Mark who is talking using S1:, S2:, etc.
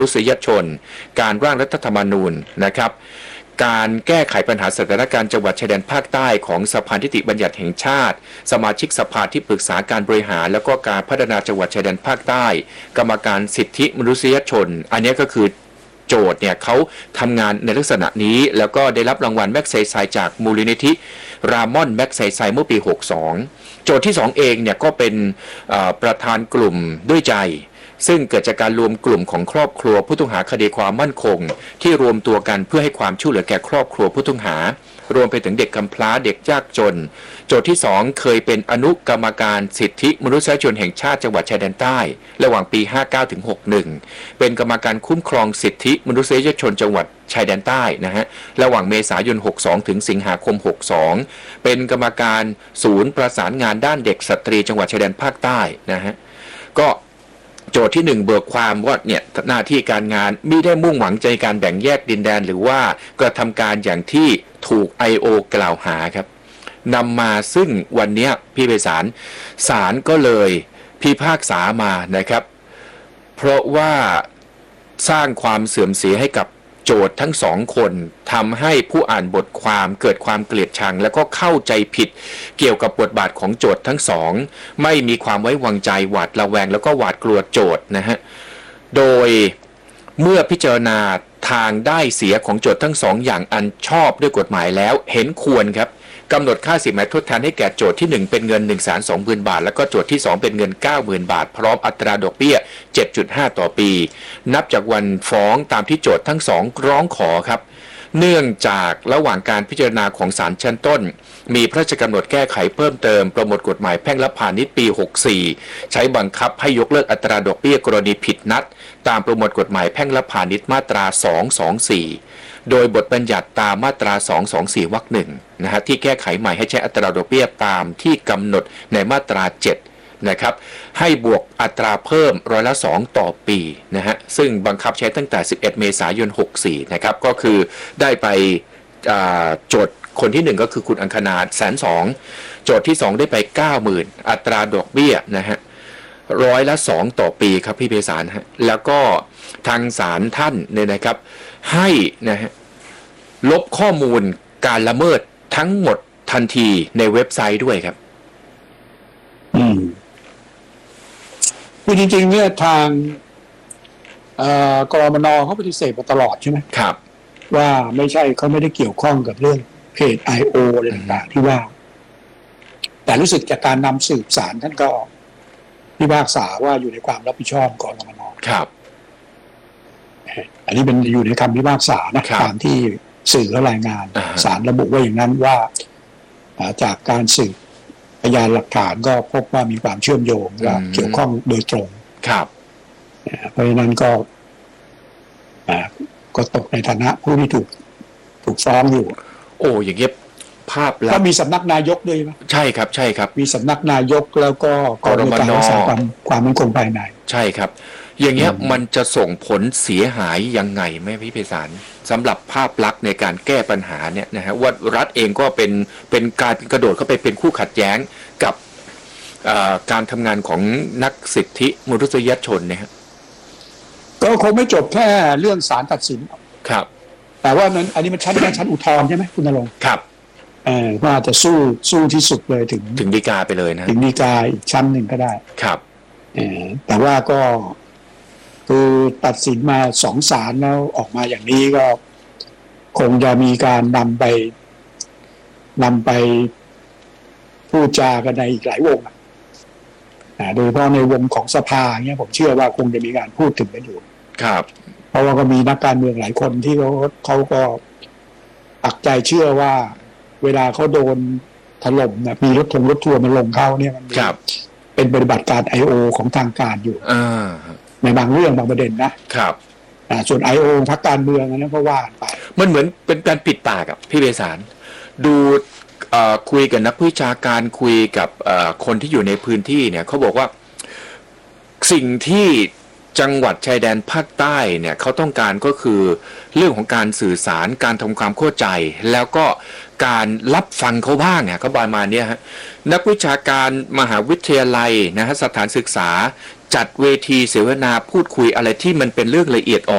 S1: นุษยชนการร่างรัฐธรรมนูญนะครับการแก้ไขปัญหาสถานการณ์จังหวัดชายแดนภาคใต้ของสภานิติบัญญัติแห่งชาติสมาชิกสภาที่ปรึกษาการบริหารแล้วก็การพัฒนาจังหวัดชายแดนภาคใต้กรรมการสิทธิมนุษยชนอันนี้ก็คือโจทย์เนี่ยเขาทำงานในลักษณะนี้แล้วก็ได้รับรางวัลแม็กไซไซจากมูลนิธิรามอนแม็กไซไซเมื่อปี62โจทย์ที่2เองเนี่ยก็เป็นประธานกลุ่มด้วยใจซึ่งเกิดจากการรวมกลุ่มของครอบครัวผู้ต้องหาคดีความมั่นคงที่รวมตัวกันเพื่อให้ความช่วยเหลือแก่ครอบครัวผู้ต้องหารวมไปถึงเด็กกำพร้าเด็กยากจนโจทย์ที่2เคยเป็นอนุกรรมการสิทธิมนุษยชนแห่งชาติจังหวัดชายแดนใต้ระหว่างปี59ถึง61เป็นกรรมการคุ้มครองสิทธิมนุษยชนจังหวัดชายแดนใต้นะฮะระหว่างเมษายน62ถึงสิงหาคม62เป็นกรรมการศูนย์ประสานงานด้านเด็กสตรีจังหวัดชายแดนภาคใต้นะฮะก็โจทย์ที่1เบิกความว่าเนี่ยหน้าที่การงานมิได้มุ่งหวังใจการแบ่งแยกดินแดนหรือว่ากระทำการอย่างที่ถูก IO กล่าวหาครับนำมาซึ่งวันนี้พี่ไพศาลศาลก็เลยพิพากษามานะครับเพราะว่าสร้างความเสื่อมเสียให้กับโจทย์ทั้ง2คนทำให้ผู้อ่านบทความเกิดความเกลียดชังแล้วก็เข้าใจผิดเกี่ยวกับบทบาทของโจทย์ทั้ง2ไม่มีความไว้วางใจหวาดระแวงแล้วก็หวาดกลัวโจทย์นะฮะโดยเมื่อพิจารณาทางได้เสียของโจทย์ทั้ง2อย่างอันชอบด้วยกฎหมายแล้วเห็นควรครับกำหนดค่าสินไหมทดแทนให้แก่โจทย์ที่1เป็นเงิน 120,000 บาทแล้วก็โจทย์ที่2เป็นเงิน 90,000 บาทพร้อมอัตราดอกเบี้ย 7.5 ต่อปีนับจากวันฟ้องตามที่โจทย์ทั้ง2ร้องขอครับเนื่องจากระหว่างการพิจารณาของศาลชั้นต้นมีพระราชกำหนดแก้ไขเพิ่มเติมประมวลกฎหมายแพ่งและพาณิชย์ปี64ใช้บังคับให้ยกเลิกอัตราดอกเบี้ยกรณีผิดนัดตามประมวลกฎหมายแพ่งและพาณิชย์มาตรา224โดยบทบัญญัติตามมาตรา224วรรค1นะฮะที่แก้ไขใหม่ให้ใช้อัตราดอกเบี้ยตามที่กำหนดในมาตรา7นะครับให้บวกอัตราเพิ่ม2%ต่อปีนะฮะซึ่งบังคับใช้ตั้งแต่11เมษายน64นะครับก็คือได้ไปโจทย์คนที่1ก็คือคุณอังคณา120,000โจทย์ที่2ได้ไป 90,000 อัตราดอกเบี้ยนะฮะ2%ต่อปีครับพี่ไพศาลฮะแล้วก็ทางศาลท่านเนี่ยนะครับให้นะฮะลบข้อมูลการละเมิดทั้งหมดทันทีในเว็บไซต์ด้วยครับ
S2: คือจริงๆเนี่ยทางกรมน.เขาปฏิเสธมาตลอดใช่ไหม
S1: ครับ
S2: ว่าไม่ใช่เขาไม่ได้เกี่ยวข้องกับเรื่องเพจ IO อะไรต่างๆที่ว่าแต่รู้สึกจากการนำสืบศาลท่านก็พิพากษาว่าอยู่ในความรับผิดชอบกรมน.
S1: ครับ
S2: อันนี้เป็นอยู่ในคำพิพากษานะตามที่สื่อและรายงานศาลระบุว่าอย่างนั้นว่าจากการสืบพยานหลักฐานก็พบว่ามีความเชื่อมโยงและเกี่ยวข้องโดยตรง
S1: ครับ
S2: เพราะฉะนั้นก็ตกในฐานะผู้ที่ถูกฟ้องอยู่
S1: โอ้อย่างเงี้ยภาพลักษณ์
S2: ก็มีสำนักนายกด้วยไหม
S1: ใช่ครับใช่ครับ
S2: มีสำนักนายกแล้วก็กรมการรักษาความมั่นคงภายใน
S1: ใช่ครับอย่างเงี้ยมันจะส่งผลเสียหายยังไงไหมพี่ไพศาลสำหรับภาพลักษณ์ในการแก้ปัญหาเนี่ยนะฮะว่ารัฐเองก็เป็นการกระโดดเข้าไปเป็นคู่ขัดแย้งกับการทำงานของนักสิทธิมนุษยชนเนี่ย
S2: ก็คงไม่จบแค่เรื่องศาลตัดสิน
S1: ครับ
S2: แต่ว่าอันนี้มันชั้นอุทธรณ์ใช่ไหมคุณณรงค์
S1: ครับ
S2: ว่าจะสู้ที่สุดเลยถึง
S1: ฎีกาไปเลยนะ
S2: ถึงฎีกาอีกชั้นหนึ่งก็ได้
S1: ครับ
S2: แต่ว่าก็คือตัดสินมา2 ศาลแล้วออกมาอย่างนี้ก็คงจะมีการนำไปพูดจากันในอีกหลายวงโดยเฉพาะในวงของสภาเนี่ยผมเชื่อว่าคงจะมีการพูดถึงกันอยู่
S1: ครับ
S2: เพราะว่าก็มีนักการเมืองหลายคนที่เขาก็ปักใจเชื่อว่าเวลาเขาโดนถล่มมีรถทัวร์มาลงเขาเนี่ยมันเป็นปฏิบัติการ IO ของทางการอยู่ในบางเรื่องบางประเด็น
S1: นะครับ
S2: ส่วน IO พรรคการเมืองนั้นก็ว่าไป
S1: มันเหมือนเป็นการปิดปากพี่ไพศาลดูคุยกับนักวิชาการคุยกับคนที่อยู่ในพื้นที่เนี่ยเขาบอกว่าสิ่งที่จังหวัดชายแดนภาคใต้เนี่ยเขาต้องการก็คือเรื่องของการสื่อสารการทำความเข้าใจแล้วก็การรับฟังเขาบ้างเนี่ยเขาประมาณนี้ฮะนักวิชาการมหาวิทยาลัยนะฮะสถานศึกษาจัดเวทีเสวนาพูดคุยอะไรที่มันเป็นเรื่องละเอียดอ่อน